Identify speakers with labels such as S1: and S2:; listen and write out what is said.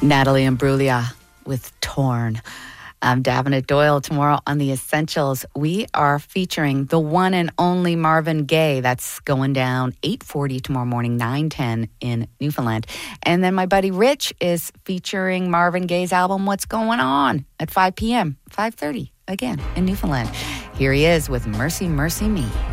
S1: Natalie Imbruglia with Torn. I'm Davenant Doyle. Tomorrow on The Essentials, we are featuring the one and only Marvin Gaye. That's going down 8:40 tomorrow morning, 9:10 in Newfoundland. And then my buddy Rich is featuring Marvin Gaye's album, What's Going On, at 5 p.m., 5:30, again, in Newfoundland. Here he is with Mercy, Mercy Me.